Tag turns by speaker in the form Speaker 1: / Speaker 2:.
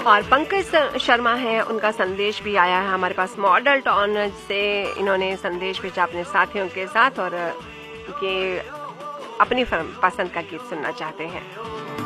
Speaker 1: और पंकज शर्मा है, उनका संदेश भी आया है हमारे पास मॉडल टाउन से। इन्होंने संदेश भेजा अपने साथियों के साथ और ये अपनी पसंद का गीत सुनना चाहते हैं।